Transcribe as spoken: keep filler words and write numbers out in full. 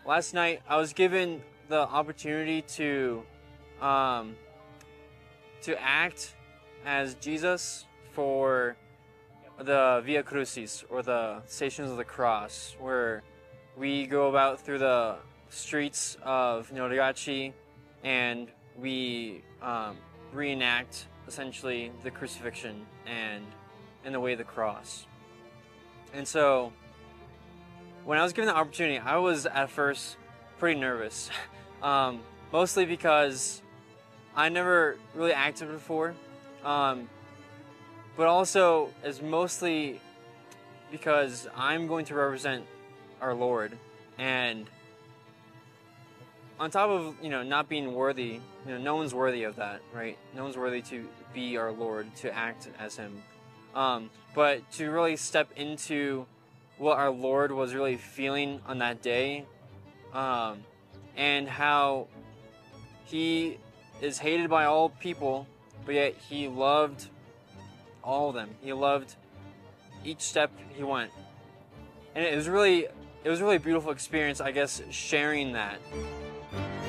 last night I was given the opportunity to um, to act as Jesus for the Via Crucis, or the Stations of the Cross, where we go about through the streets of Norigachi and we um, reenact essentially the crucifixion and and the way of the cross. And so when I was given the opportunity, I was at first pretty nervous, um, mostly because I never really acted before, um, but also is mostly because I'm going to represent our Lord, and on top of, you know, not being worthy, you know, no one's worthy of that, right? No one's worthy to be our Lord, to act as Him. Um, but to really step into what our Lord was really feeling on that day, um, and how He is hated by all people, but yet He loved all of them. He loved each step He went. And it was really, it was a really beautiful experience, I guess, sharing that.